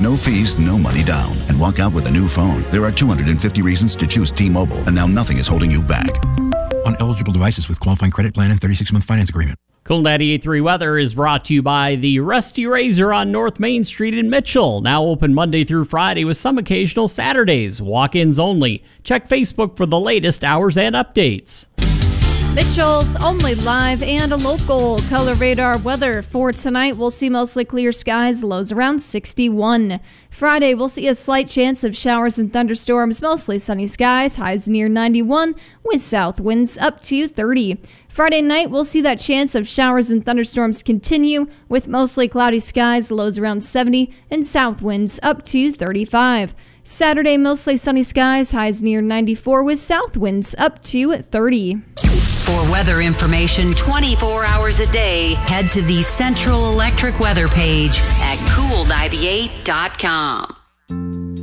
No fees, no money down. And walk out with a new phone. There are 250 reasons to choose T-Mobile, and now nothing is holding you back. On eligible devices with qualifying credit plan and 36-month finance agreement. Cool 98.3 weather is brought to you by the Rusty Razor on North Main Street in Mitchell. Now open Monday through Friday with some occasional Saturdays. Walk-ins only. Check Facebook for the latest hours and updates. Mitchell's only live and a local color radar weather for tonight. We'll see mostly clear skies, lows around 61. Friday, we'll see a slight chance of showers and thunderstorms, mostly sunny skies, highs near 91 with south winds up to 30. Friday night, we'll see that chance of showers and thunderstorms continue with mostly cloudy skies, lows around 70 and south winds up to 35. Saturday, mostly sunny skies, highs near 94 with south winds up to 30. For weather information 24 hours a day, head to the Central Electric weather page at cool98.com.